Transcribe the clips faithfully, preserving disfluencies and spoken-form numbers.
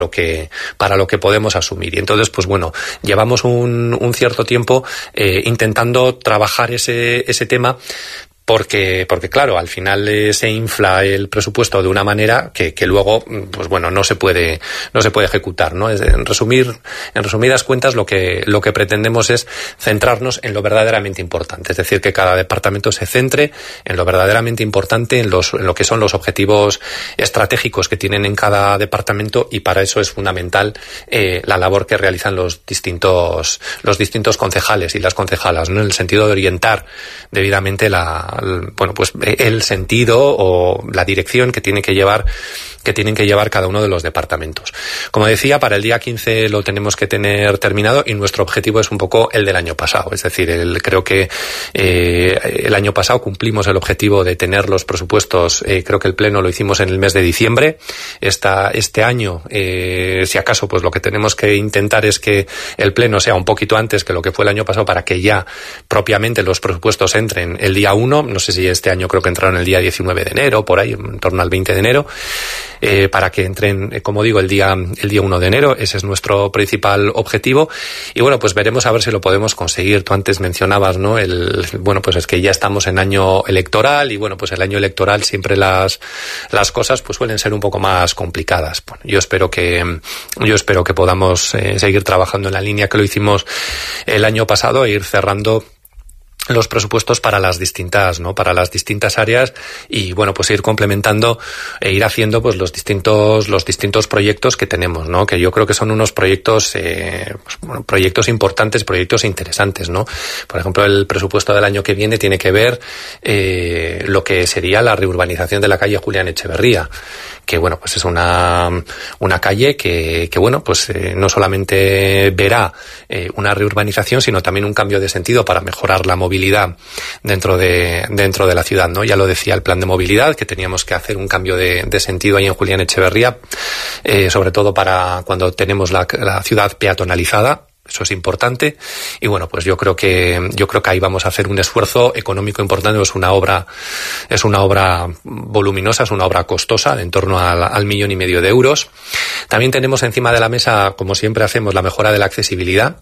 lo que para lo que podemos asumir. Y entonces, pues bueno, llevamos un, un cierto tiempo eh, intentando trabajar ese, ese tema. Porque, porque claro, al final eh, se infla el presupuesto de una manera que, que luego, pues bueno, no se puede, no se puede ejecutar, ¿no? Es, en resumir, en resumidas cuentas, lo que, lo que pretendemos es centrarnos en lo verdaderamente importante. Es decir, que cada departamento se centre en lo verdaderamente importante, en los, en lo que son los objetivos estratégicos que tienen en cada departamento, y para eso es fundamental eh, la labor que realizan los distintos, los distintos concejales y las concejalas, ¿no? En el sentido de orientar debidamente la, bueno, pues el sentido o la dirección que tiene que llevar que tienen que llevar cada uno de los departamentos. Como decía, para el día quince lo tenemos que tener terminado, y nuestro objetivo es un poco el del año pasado. Es decir, el, creo que eh, el año pasado cumplimos el objetivo de tener los presupuestos, eh, creo que el pleno lo hicimos en el mes de diciembre. Esta, este año, eh, si acaso, pues lo que tenemos que intentar es que el pleno sea un poquito antes que lo que fue el año pasado, para que ya propiamente los presupuestos entren el día uno. No sé si este año creo que entraron el día diecinueve de enero, por ahí, en torno al veinte de enero. Eh, para que entren, eh, como digo, el día el día uno de enero. Ese es nuestro principal objetivo, y bueno, pues veremos a ver si lo podemos conseguir. Tú antes mencionabas, ¿no? El, bueno, pues es que ya estamos en año electoral, y bueno, pues el año electoral siempre las las cosas pues suelen ser un poco más complicadas. Bueno, yo espero que yo espero que podamos eh, seguir trabajando en la línea que lo hicimos el año pasado, e ir cerrando los presupuestos para las distintas, ¿no? Para las distintas áreas, y bueno, pues ir complementando e ir haciendo pues los distintos, los distintos proyectos que tenemos, ¿no? Que yo creo que son unos proyectos, eh, pues, bueno, proyectos importantes, proyectos interesantes, ¿no? Por ejemplo, el presupuesto del año que viene tiene que ver, eh, lo que sería la reurbanización de la calle Julián Echeverría, que bueno, pues es una, una calle que, que bueno, pues eh, no solamente verá eh, una reurbanización, sino también un cambio de sentido para mejorar la movilidad dentro de, dentro de la ciudad, ¿no? Ya lo decía el plan de movilidad, que teníamos que hacer un cambio de, de sentido ahí en Julián Echeverría, eh, sobre todo para cuando tenemos la, la ciudad peatonalizada. Eso es importante, y bueno, pues yo creo que yo creo que ahí vamos a hacer un esfuerzo económico importante. Es una obra es una obra voluminosa, es una obra costosa, en torno al, al millón y medio de euros. También tenemos encima de la mesa, como siempre hacemos, la mejora de la accesibilidad,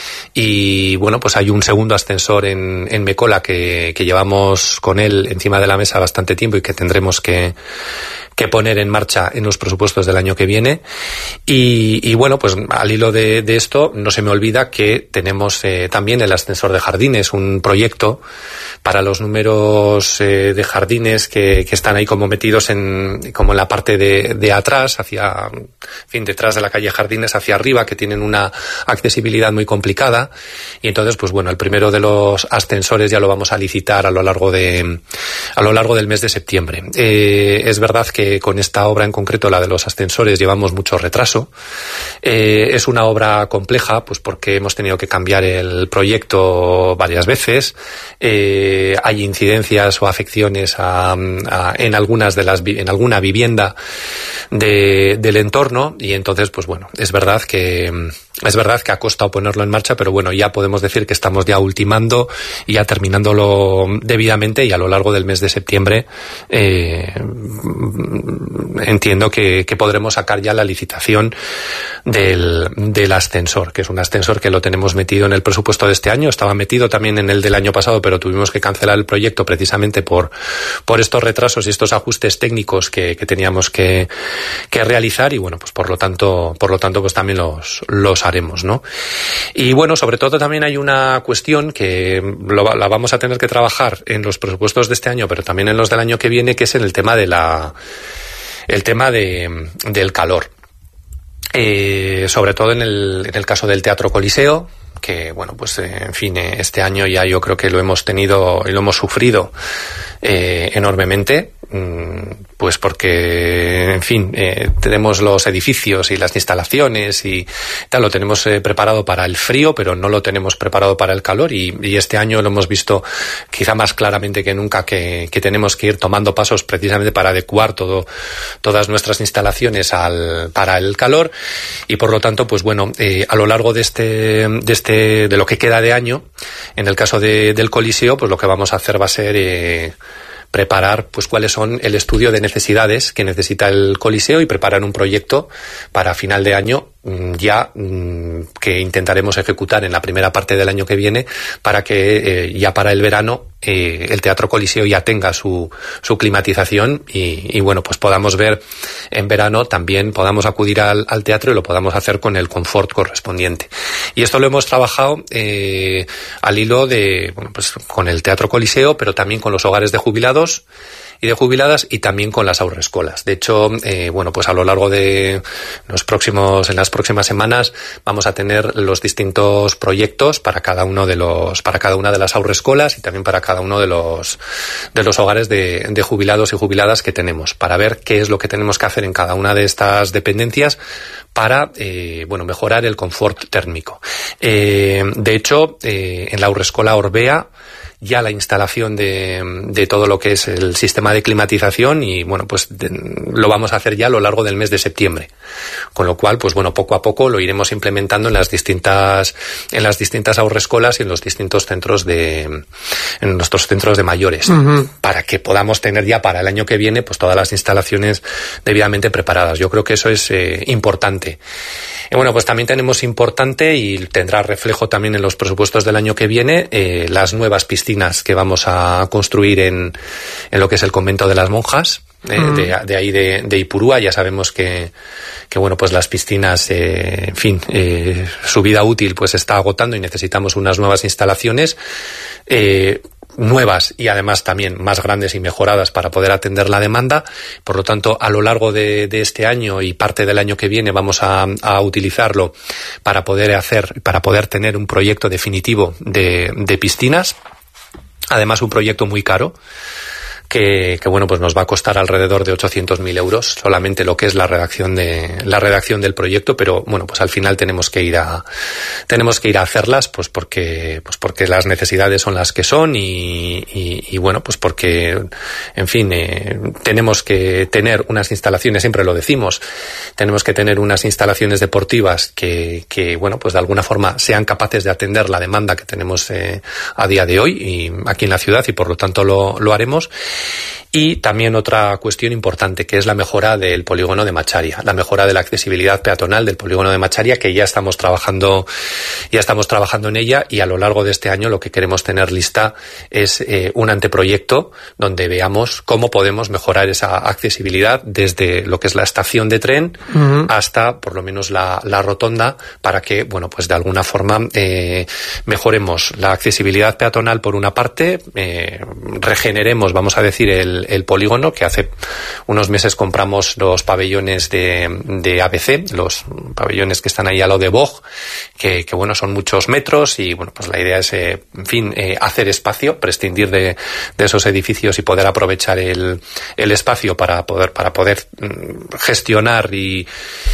y bueno, pues hay un segundo ascensor en, en Mecola que, que llevamos con él encima de la mesa bastante tiempo, y que tendremos que que poner en marcha en los presupuestos del año que viene. Y, y bueno, pues al hilo de, de esto, no se me olvida que tenemos eh, también el ascensor de jardines, un proyecto para los números eh, de jardines que, que están ahí como metidos en, como en la parte de, de atrás, hacia, en fin, detrás de la calle Jardines hacia arriba, que tienen una accesibilidad muy complicada. Y entonces, pues bueno, el primero de los ascensores ya lo vamos a licitar a lo largo de, a lo largo del mes de septiembre. Eh, es verdad que con esta obra en concreto, la de los ascensores, llevamos mucho retraso. Eh, es una obra compleja, pues porque hemos tenido que cambiar el proyecto varias veces. Eh, hay incidencias o afecciones a, a, en algunas de las en alguna vivienda de, del entorno, y entonces, pues bueno, es verdad que es verdad que ha costado ponerlo en marcha, pero bueno, ya podemos decir que estamos ya ultimando y ya terminándolo debidamente, y a lo largo del mes de septiembre eh, entiendo que, que podremos sacar ya la licitación del, del ascensor, que es un ascensor que lo tenemos metido en el presupuesto de este año. Estaba metido también en el del año pasado, pero tuvimos que cancelar el proyecto precisamente por, por estos retrasos y estos ajustes técnicos que, que teníamos que, que realizar, y bueno, pues por lo tanto, por lo tanto, pues también los, los haremos, ¿no? Y bueno, sobre todo también hay una cuestión que lo, la vamos a tener que trabajar en los presupuestos de este año, pero también en los del año que viene, que es en el tema de la, el tema de, del calor. Eh, sobre todo en el, en el caso del Teatro Coliseo, que bueno, pues eh, en fin, eh, este año ya yo creo que lo hemos tenido y lo hemos sufrido eh, enormemente, pues porque, en fin, eh, tenemos los edificios y las instalaciones y tal, lo tenemos eh, preparado para el frío, pero no lo tenemos preparado para el calor, y, y este año lo hemos visto quizá más claramente que nunca que, que tenemos que ir tomando pasos precisamente para adecuar todo, todas nuestras instalaciones al, para el calor, y por lo tanto, pues bueno, eh, a lo largo de este, de este, de lo que queda de año, en el caso de, del Coliseo, pues lo que vamos a hacer va a ser, eh, preparar pues cuáles son el estudio de necesidades que necesita el Coliseo y preparar un proyecto para final de año ya que intentaremos ejecutar en la primera parte del año que viene para que eh, ya para el verano eh, el Teatro Coliseo ya tenga su, su climatización y, y bueno, pues podamos ver en verano también, podamos acudir al, al teatro y lo podamos hacer con el confort correspondiente. Y esto lo hemos trabajado eh, al hilo de, bueno, pues con el Teatro Coliseo, pero también con los hogares de jubilados y de jubiladas y también con las haurrescolas. De hecho, eh, bueno, pues a lo largo de los próximos, en las próximas semanas vamos a tener los distintos proyectos para cada uno de los, para cada una de las haurrescolas y también para cada uno de los, de los hogares de, de jubilados y jubiladas que tenemos, para ver qué es lo que tenemos que hacer en cada una de estas dependencias para, eh, bueno, mejorar el confort térmico. Eh, de hecho, eh, en la haurrescola Orbea, ya la instalación de, de todo lo que es el sistema de climatización y bueno, pues de, lo vamos a hacer ya a lo largo del mes de septiembre. Con lo cual, pues bueno, poco a poco lo iremos implementando en las distintas, en las distintas haurrescolas y en los distintos centros de, en nuestros centros de mayores, uh-huh. para que podamos tener ya para el año que viene, pues todas las instalaciones debidamente preparadas. Yo creo que eso es eh, importante. Y bueno, pues también tenemos importante y tendrá reflejo también en los presupuestos del año que viene, eh, las nuevas piscinas que vamos a construir en, en lo que es el convento de las monjas, eh, mm. de, de ahí de, de Ipurúa. Ya sabemos que, que bueno, pues las piscinas, eh, en fin, eh, su vida útil pues está agotando y necesitamos unas nuevas instalaciones, eh, nuevas y además también más grandes y mejoradas para poder atender la demanda. Por lo tanto, a lo largo de, de este año y parte del año que viene vamos a, a utilizarlo para poder hacer, para poder tener un proyecto definitivo de, de piscinas. Además, un proyecto muy caro. Que, que bueno, pues nos va a costar alrededor de ochocientos mil euros solamente lo que es la redacción de la redacción del proyecto, pero bueno, pues al final tenemos que ir a tenemos que ir a hacerlas, pues porque pues porque las necesidades son las que son y, y, y bueno, pues porque en fin eh, tenemos que tener unas instalaciones, siempre lo decimos, tenemos que tener unas instalaciones deportivas que que bueno, pues de alguna forma sean capaces de atender la demanda que tenemos eh, a día de hoy y aquí en la ciudad y por lo tanto lo lo haremos. Y también otra cuestión importante, que es la mejora del polígono de Macharia, la mejora de la accesibilidad peatonal del polígono de Macharia, que ya estamos trabajando, ya estamos trabajando en ella y a lo largo de este año lo que queremos tener lista es eh, un anteproyecto donde veamos cómo podemos mejorar esa accesibilidad desde lo que es la estación de tren uh-huh. hasta por lo menos la, la rotonda para que, bueno, pues de alguna forma eh, mejoremos la accesibilidad peatonal por una parte, eh, regeneremos, vamos a decir, el el polígono, que hace unos meses compramos los pabellones de, de A B C, los pabellones que están ahí al lado de Bog, que, que bueno, son muchos metros y bueno, pues la idea es, eh, en fin, eh, hacer espacio, prescindir de, de esos edificios y poder aprovechar el, el espacio para poder, para poder gestionar y,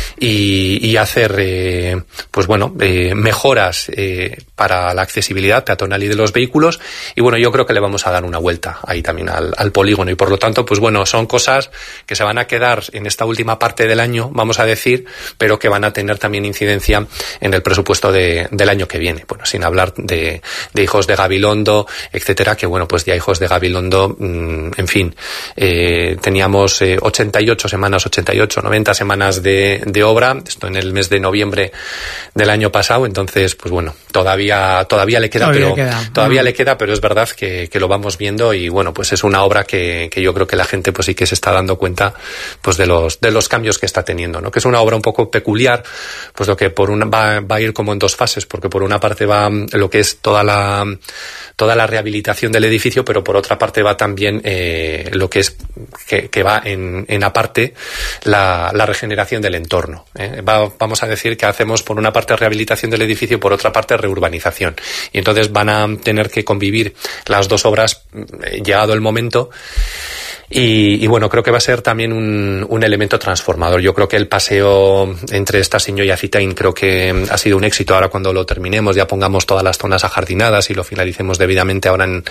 y, y hacer, eh, pues bueno, eh, mejoras eh, para la accesibilidad peatonal y de los vehículos. Y bueno, yo creo que le vamos a dar una vuelta ahí también al, al polígono y por lo tanto, pues bueno, son cosas que se van a quedar en esta última parte del año, vamos a decir, pero que van a tener también incidencia en el presupuesto de, del año que viene. Bueno, sin hablar de, de Hijos de Gabilondo, etcétera, que bueno, pues ya Hijos de Gabilondo, mmm, en fin, eh, teníamos eh, ochenta y ocho semanas, ochenta y ocho, noventa semanas de, de obra, esto en el mes de noviembre del año pasado, entonces, pues bueno, todavía, todavía le queda, todavía pero, queda. todavía mm. le queda, pero es verdad que, que lo vamos viendo y bueno, pues es una obra que, que yo creo que la gente pues sí que se está dando cuenta pues de los de los cambios que está teniendo, ¿no? Que es una obra un poco peculiar, pues lo que por una va, va a ir como en dos fases, porque por una parte va lo que es toda la toda la rehabilitación del edificio, pero por otra parte va también eh, lo que es que, que va en, en aparte la, la regeneración del entorno, ¿eh? Va, vamos a decir que hacemos por una parte rehabilitación del edificio, por otra parte reurbanización, y entonces van a tener que convivir las dos obras eh, llegado el momento. Y, y bueno, creo que va a ser también un, un elemento transformador. Yo creo que el paseo entre Estaciño y Acitain creo que ha sido un éxito. Ahora cuando lo terminemos ya pongamos todas las zonas ajardinadas y lo finalicemos debidamente ahora en,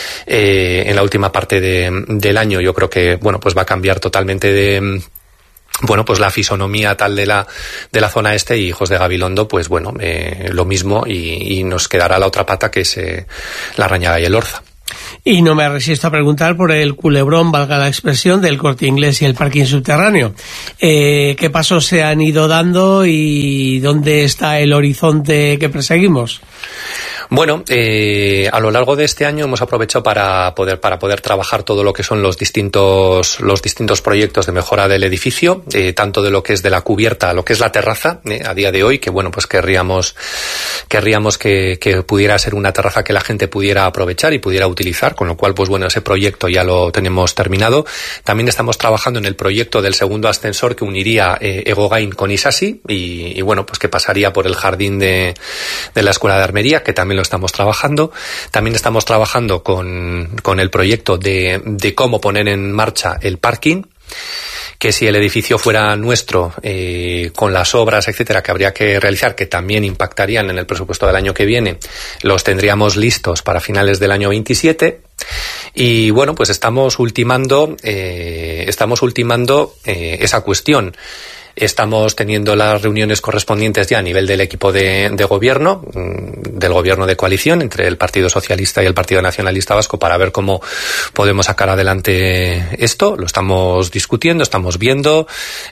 eh, en la última parte de, del año. Yo creo que, bueno, pues va a cambiar totalmente de... Bueno, pues la fisonomía tal de la de la zona este y Hijos de Gabilondo, pues bueno, eh, lo mismo y, y nos quedará la otra pata que es eh, la Rañaga y el Orza. Y no me resisto a preguntar por el culebrón, valga la expresión, del Corte Inglés y el parking subterráneo. Eh, ¿Qué pasos se han ido dando y dónde está el horizonte que perseguimos? Bueno, eh, a lo largo de este año hemos aprovechado para poder para poder trabajar todo lo que son los distintos los distintos proyectos de mejora del edificio, eh, tanto de lo que es de la cubierta a lo que es la terraza, eh, a día de hoy, que bueno, pues querríamos querríamos que, que pudiera ser una terraza que la gente pudiera aprovechar y pudiera utilizar, con lo cual, pues bueno, ese proyecto ya lo tenemos terminado. También estamos trabajando en el proyecto del segundo ascensor que uniría eh, Egogain con Isasi y, y bueno, pues que pasaría por el jardín de, de la Escuela de Armería, que también lo estamos trabajando. También estamos trabajando con, con el proyecto de, de cómo poner en marcha el parking, que si el edificio fuera nuestro, eh, con las obras, etcétera, que habría que realizar, que también impactarían en el presupuesto del año que viene, los tendríamos listos para finales del año veintisiete. Y bueno, pues estamos ultimando, eh, estamos ultimando eh, esa cuestión. Estamos teniendo las reuniones correspondientes ya a nivel del equipo de, de gobierno, del gobierno de coalición entre el Partido Socialista y el Partido Nacionalista Vasco, para ver cómo podemos sacar adelante esto. Lo estamos discutiendo, estamos viendo,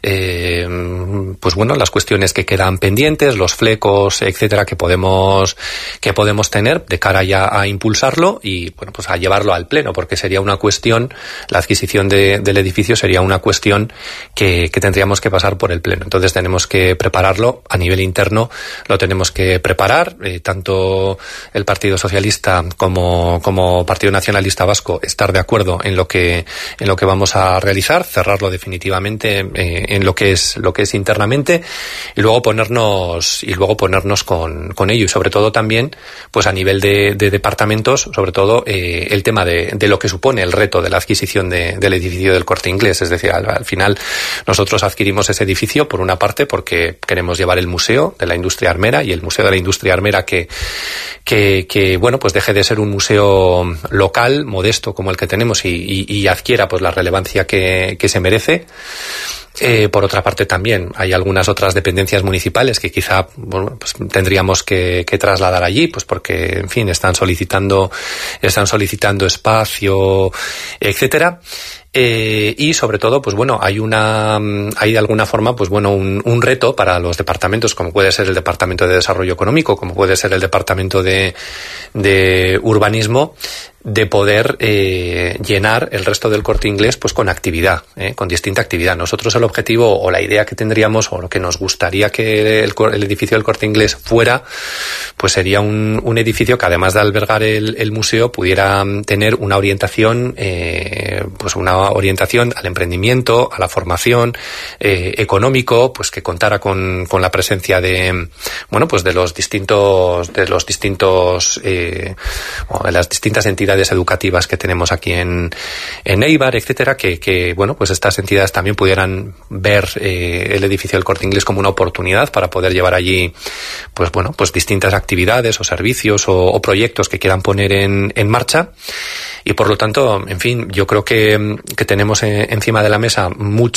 eh, pues bueno, las cuestiones que quedan pendientes, los flecos, etcétera, que podemos que podemos tener de cara ya a impulsarlo y bueno, pues a llevarlo al pleno, porque sería una cuestión, la adquisición de, del edificio sería una cuestión que, que tendríamos que pasar por el pleno. Entonces tenemos que prepararlo a nivel interno, lo tenemos que preparar, eh, tanto el Partido Socialista como, como Partido Nacionalista Vasco, estar de acuerdo en lo que, en lo que vamos a realizar, cerrarlo definitivamente eh, en lo que es, lo que es internamente y luego ponernos, y luego ponernos con, con ello y sobre todo también, pues a nivel de, de departamentos, sobre todo eh, el tema de, de lo que supone el reto de la adquisición de, del edificio del Corte Inglés. Es decir, al, al final nosotros adquirimos ese edificio por una parte porque queremos llevar el museo de la industria armera y el museo de la industria armera que, que, que bueno, pues deje de ser un museo local, modesto como el que tenemos y, y, y adquiera pues la relevancia que, que se merece. Eh, por otra parte también hay algunas otras dependencias municipales que quizá bueno, pues tendríamos que, que trasladar allí, pues porque en fin están solicitando están solicitando espacio, etcétera. Eh, y sobre todo, pues bueno, hay una, hay de alguna forma, pues bueno, un, un reto para los departamentos, como puede ser el Departamento de Desarrollo Económico, como puede ser el Departamento de, de Urbanismo, de poder eh, llenar el resto del Corte Inglés pues con actividad, eh, con distinta actividad. Nosotros el objetivo o la idea que tendríamos o lo que nos gustaría que el, el edificio del Corte Inglés fuera, pues sería un, un edificio que además de albergar el, el museo pudiera tener una orientación, eh, pues una orientación al emprendimiento, a la formación, eh, económico, pues que contara con, con la presencia de, bueno, pues de los distintos, de los distintos, eh, o de las distintas entidades educativas que tenemos aquí en, en Eibar, etcétera, que, que, bueno, pues estas entidades también pudieran ver eh, el edificio del Corte Inglés como una oportunidad para poder llevar allí, pues bueno, pues distintas actividades o servicios o, o proyectos que quieran poner en, en marcha. Y por lo tanto, en fin, yo creo que, que tenemos en, encima de la mesa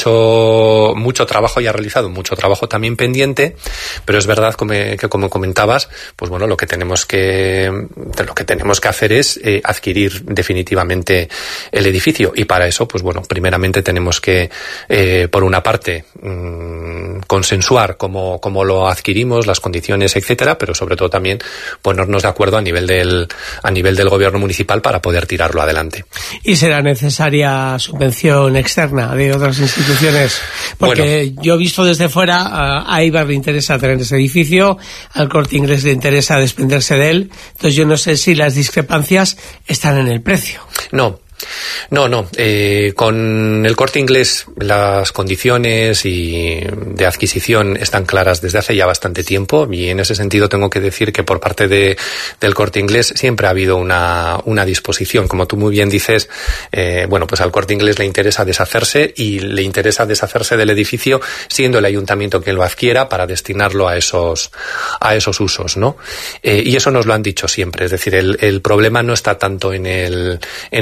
mucho, mucho trabajo ya realizado, mucho trabajo también pendiente, pero es verdad como, que como comentabas, pues bueno, lo que tenemos que, lo que tenemos que hacer es eh, adquirir definitivamente el edificio y para eso, pues bueno, primeramente tenemos que, eh, por una parte, mmm, consensuar cómo, cómo lo adquirimos, las condiciones, etcétera, pero sobre todo también ponernos de acuerdo a nivel del, a nivel del gobierno municipal para poder tirarlo adelante. ¿Y será necesaria subvención externa de otras instituciones? Porque bueno, yo he visto desde fuera, a Eibar le interesa tener ese edificio, al Corte Inglés le interesa desprenderse de él, entonces yo no sé si las discrepancias están en el precio. No. No, no. Eh, con el Corte Inglés las condiciones y de adquisición están claras desde hace ya bastante tiempo y en ese sentido tengo que decir que por parte de, del Corte Inglés siempre ha habido una, una disposición. Como tú muy bien dices, eh, bueno, pues al Corte Inglés le interesa deshacerse y le interesa deshacerse del edificio siendo el ayuntamiento quien lo adquiera para destinarlo a esos, a esos usos, ¿no? Eh, y eso nos lo han dicho siempre. Es decir, el, el problema no está tanto en el, en el Corte Inglés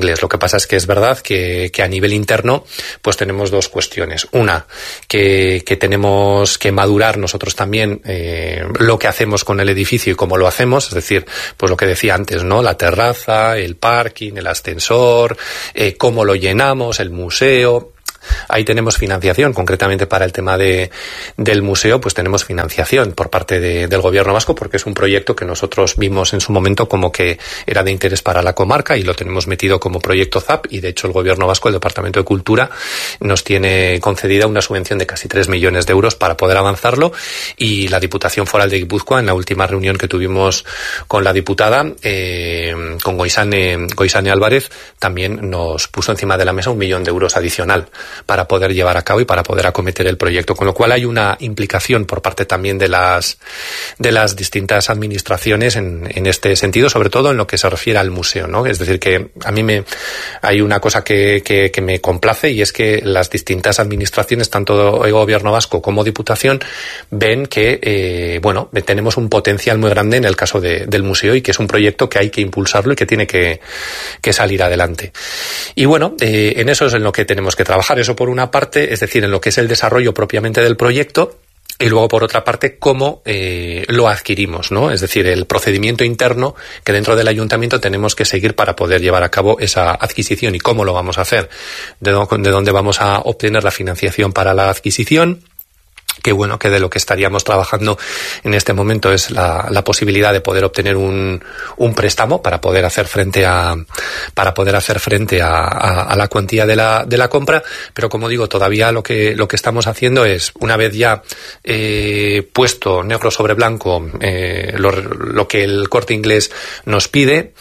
Inglés. Lo que pasa es que es verdad que, que a nivel interno pues tenemos dos cuestiones. Una, que, que tenemos que madurar nosotros también eh, lo que hacemos con el edificio y cómo lo hacemos, es decir, pues lo que decía antes, ¿no? La terraza, el parking, el ascensor, eh, cómo lo llenamos, el museo. Ahí tenemos financiación, concretamente para el tema de, del museo, pues tenemos financiación por parte de, del Gobierno vasco, porque es un proyecto que nosotros vimos en su momento como que era de interés para la comarca y lo tenemos metido como proyecto Z A P, y de hecho el Gobierno vasco, el Departamento de Cultura, nos tiene concedida una subvención de casi tres millones de euros para poder avanzarlo, y la Diputación Foral de Guipúzcoa, en la última reunión que tuvimos con la diputada, eh, con Goizane, Goizane Álvarez, también nos puso encima de la mesa un millón de euros adicional para poder llevar a cabo y para poder acometer el proyecto, con lo cual hay una implicación por parte también de las de las distintas administraciones en, en este sentido, sobre todo en lo que se refiere al museo, ¿no? Es decir, que a mí me hay una cosa que, que, que me complace, y es que las distintas administraciones, tanto el Gobierno vasco como Diputación, ven que eh, bueno, tenemos un potencial muy grande en el caso de, del museo, y que es un proyecto que hay que impulsarlo y que tiene que, que salir adelante. Y bueno, eh, en eso es en lo que tenemos que trabajar. Eso por una parte, es decir, en lo que es el desarrollo propiamente del proyecto, y luego por otra parte cómo eh, lo adquirimos, ¿no? Es decir, el procedimiento interno que dentro del ayuntamiento tenemos que seguir para poder llevar a cabo esa adquisición, y cómo lo vamos a hacer, de, do- de dónde vamos a obtener la financiación para la adquisición. Que bueno, que de lo que estaríamos trabajando en este momento es la, la posibilidad de poder obtener un, un préstamo para poder hacer frente a, para poder hacer frente a, a, a la cuantía de la, de la compra. Pero como digo, todavía lo que, lo que estamos haciendo es, una vez ya, eh, puesto negro sobre blanco, eh, lo, lo que el Corte Inglés nos pide,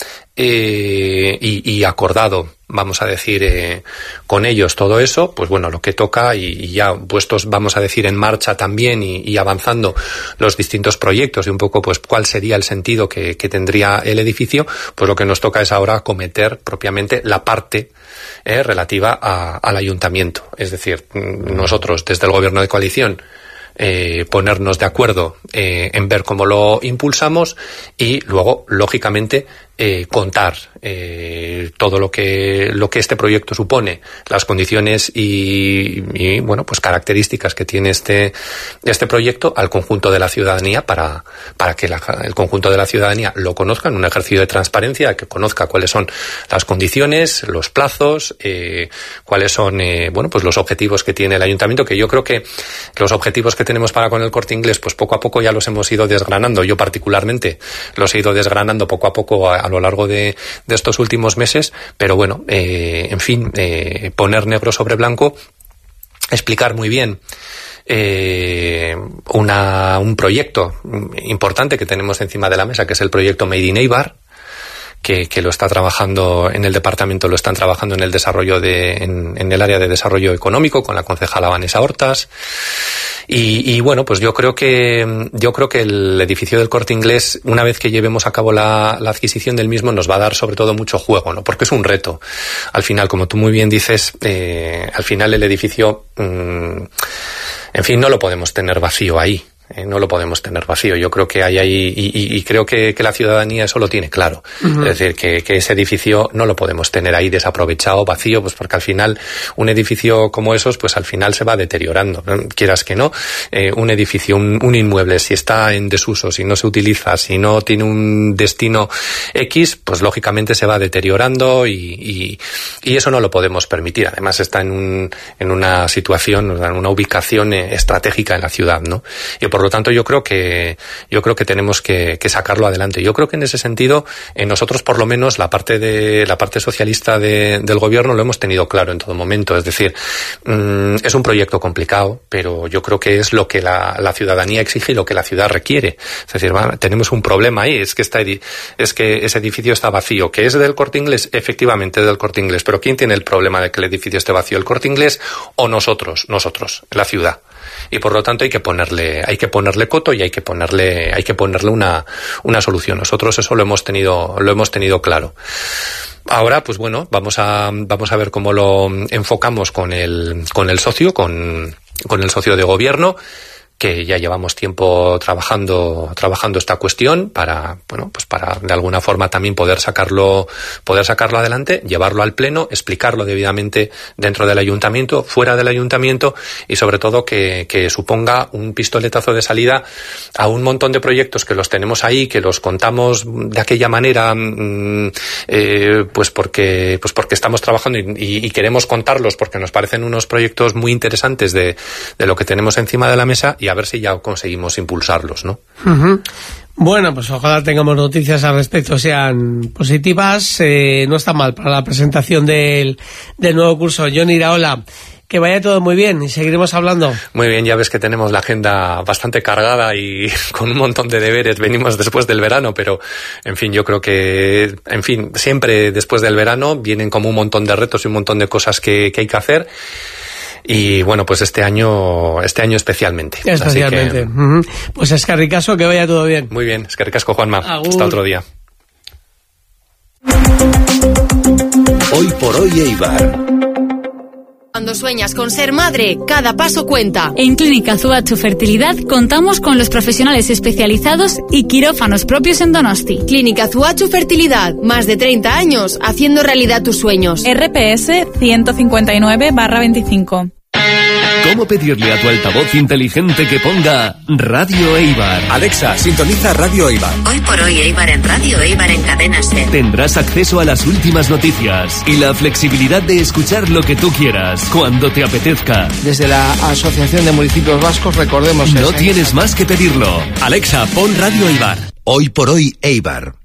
eh, y, y acordado, vamos a decir, eh, con ellos todo eso, pues bueno, lo que toca, y, y ya puestos, vamos a decir, en marcha también, y, y avanzando los distintos proyectos, y un poco pues cuál sería el sentido que, que tendría el edificio, pues lo que nos toca es ahora acometer propiamente la parte eh, relativa a, al ayuntamiento. Es decir, nosotros desde el Gobierno de coalición, Eh, ponernos de acuerdo eh, en ver cómo lo impulsamos, y luego, lógicamente, eh, contar eh, todo lo que lo que este proyecto supone, las condiciones y, y bueno, pues características que tiene este este proyecto al conjunto de la ciudadanía, para para que la, el conjunto de la ciudadanía lo conozca en un ejercicio de transparencia, que conozca cuáles son las condiciones, los plazos, eh, cuáles son eh, bueno, pues los objetivos que tiene el ayuntamiento, que yo creo que los objetivos que tenemos para con el Corte Inglés, pues poco a poco ya los hemos ido desgranando. Yo particularmente los he ido desgranando poco a poco a, a lo largo de, de estos últimos meses, pero bueno, eh, en fin, eh, poner negro sobre blanco, explicar muy bien eh, una, un proyecto importante que tenemos encima de la mesa, que es el proyecto Made in Eibar, que, que lo está trabajando en el departamento, lo están trabajando en el desarrollo de, en, en el área de desarrollo económico, con la concejala Vanessa Hortas. Y, y bueno, pues yo creo que yo creo que el edificio del Corte Inglés, una vez que llevemos a cabo la, la adquisición del mismo, nos va a dar sobre todo mucho juego, ¿no? Porque es un reto. Al final, como tú muy bien dices, eh, al final el edificio, mmm, en fin, no lo podemos tener vacío ahí. Eh, no lo podemos tener vacío. Yo creo que hay ahí, y, y, y creo que, que la ciudadanía eso lo tiene claro. Uh-huh. Es decir, que, que ese edificio no lo podemos tener ahí desaprovechado, vacío, pues porque al final un edificio como esos, pues al final se va deteriorando, ¿no? Quieras que no, eh, un edificio, un, un inmueble, si está en desuso, si no se utiliza, si no tiene un destino X, pues lógicamente se va deteriorando, y, y, y eso no lo podemos permitir. Además está en un, en una situación, en una ubicación estratégica en la ciudad, ¿no? Y por Por lo tanto, yo creo que yo creo que tenemos que, que sacarlo adelante. Yo creo que en ese sentido, eh, nosotros por lo menos la parte de la parte socialista de, del gobierno lo hemos tenido claro en todo momento. Es decir, mmm, es un proyecto complicado, pero yo creo que es lo que la, la ciudadanía exige y lo que la ciudad requiere. Es decir, va, tenemos un problema ahí, es que está es que ese edificio está vacío, que es del Corte Inglés, efectivamente es del Corte Inglés, pero ¿quién tiene el problema de que el edificio esté vacío? ¿El Corte Inglés o nosotros? Nosotros, la ciudad. Y por lo tanto hay que ponerle, hay que ponerle coto, y hay que ponerle, hay que ponerle una, una solución. Nosotros eso lo hemos tenido, lo hemos tenido claro. Ahora, pues bueno, vamos a, vamos a ver cómo lo enfocamos con el, con el socio, con, con el socio de gobierno, que ya llevamos tiempo trabajando, trabajando esta cuestión para, bueno, pues para de alguna forma también poder sacarlo, poder sacarlo adelante, llevarlo al pleno, explicarlo debidamente dentro del ayuntamiento, fuera del ayuntamiento y sobre todo que, que suponga un pistoletazo de salida a un montón de proyectos que los tenemos ahí, que los contamos de aquella manera, mmm, eh, pues porque, pues porque estamos trabajando y, y, y queremos contarlos porque nos parecen unos proyectos muy interesantes de, de lo que tenemos encima de la mesa y a ver si ya conseguimos impulsarlos, ¿no? Uh-huh. Bueno, pues ojalá tengamos noticias al respecto, sean positivas. Eh, no está mal para la presentación del, del nuevo curso. Johnny Iraola, que vaya todo muy bien y seguiremos hablando. Muy bien, ya ves que tenemos la agenda bastante cargada y con un montón de deberes. Venimos después del verano, pero en fin, yo creo que, en fin, siempre después del verano vienen como un montón de retos y un montón de cosas que, que hay que hacer. Y bueno, pues este año, este año especialmente. Especialmente. Así que, uh-huh. Pues es que ricasco, que vaya todo bien. Muy bien, es que ricasco, Juanma. Agur. Hasta otro día. Hoy por hoy Eibar. Cuando sueñas con ser madre, cada paso cuenta. En Clínica Zuachu Fertilidad contamos con los profesionales especializados y quirófanos propios en Donosti. Clínica Zuachu Fertilidad, más de treinta años haciendo realidad tus sueños. R P S ciento cincuenta y nueve barra veinticinco. ¿Cómo pedirle a tu altavoz inteligente que ponga Radio Eibar? Alexa, sintoniza Radio Eibar. Hoy por hoy Eibar en Radio Eibar en Cadena SER. Tendrás acceso a las últimas noticias y la flexibilidad de escuchar lo que tú quieras, cuando te apetezca. Desde la Asociación de Municipios Vascos, recordemos... No tienes más que pedirlo. Alexa, pon Radio Eibar. Hoy por hoy Eibar.